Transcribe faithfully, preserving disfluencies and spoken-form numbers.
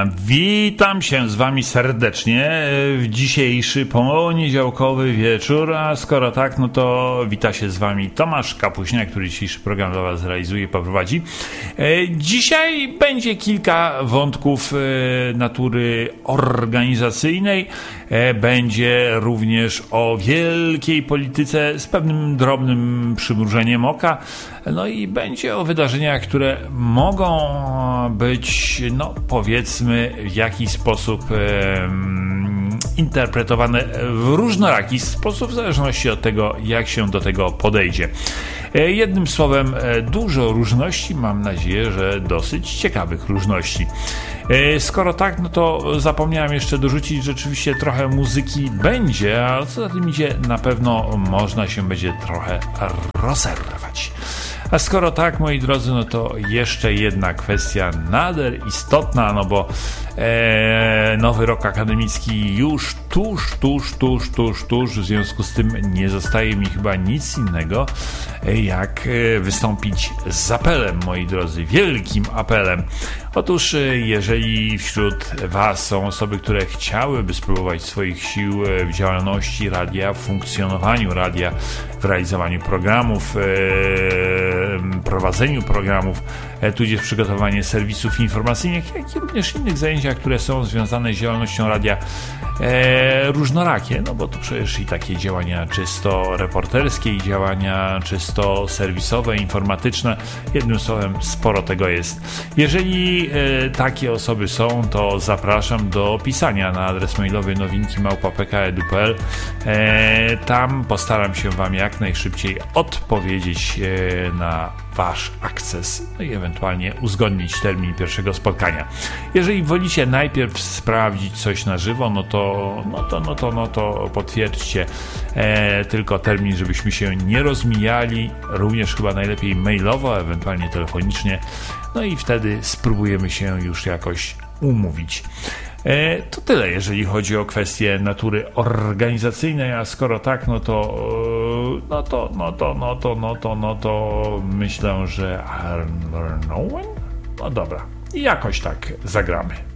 Witam się z wami serdecznie w dzisiejszy poniedziałkowy wieczór, a skoro tak, no to wita się z wami Tomasz Kapuśniak, który dzisiejszy program dla was realizuje i poprowadzi. Dzisiaj będzie kilka wątków natury organizacyjnej, będzie również o wielkiej polityce z pewnym drobnym przymrużeniem oka, no i będzie o wydarzeniach, które mogą być, no powiedzmy, w jakiś sposób e, interpretowane w różnoraki sposób, w zależności od tego, jak się do tego podejdzie. E, jednym słowem, e, dużo różności, mam nadzieję, że dosyć ciekawych różności. E, skoro tak, no to zapomniałem jeszcze dorzucić, że rzeczywiście trochę muzyki będzie, a co za tym idzie, na pewno można się będzie trochę rozerwać. A skoro tak, moi drodzy, no to jeszcze jedna kwestia nader istotna, no bo e, nowy rok akademicki już tuż, tuż, tuż, tuż, tuż, w związku z tym nie zostaje mi chyba nic innego, jak wystąpić z apelem, moi drodzy, wielkim apelem. Otóż jeżeli wśród was są osoby, które chciałyby spróbować swoich sił w działalności radia, w funkcjonowaniu radia, w realizowaniu programów, prowadzeniu programów, tudzież przygotowanie serwisów informacyjnych, jak i również innych zajęciach, które są związane z działalnością radia, e, różnorakie, no bo to przecież i takie działania czysto reporterskie, i działania czysto serwisowe, informatyczne, jednym słowem sporo tego jest. Jeżeli e, takie osoby są, to zapraszam do pisania na adres mailowy nowinki małpa p k kropka e d u kropka p l. E, tam postaram się wam jak najszybciej odpowiedzieć e, na wasz akces, no i ewentualnie uzgodnić termin pierwszego spotkania. Jeżeli wolicie najpierw sprawdzić coś na żywo, no to no to, no to, no to potwierdźcie e, tylko termin, żebyśmy się nie rozmijali, również chyba najlepiej mailowo, ewentualnie telefonicznie, no i wtedy spróbujemy się już jakoś umówić. E, to tyle, jeżeli chodzi o kwestie natury organizacyjnej, a skoro tak, no to no to, no to, no to, no to, no to myślę, że no dobra, jakoś tak zagramy.